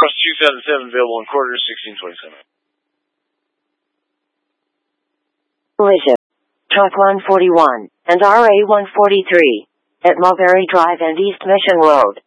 Cross 2007 available in quarters 1627. Collision. Truck 141 and RA 143 at Mulberry Drive and East Mission Road.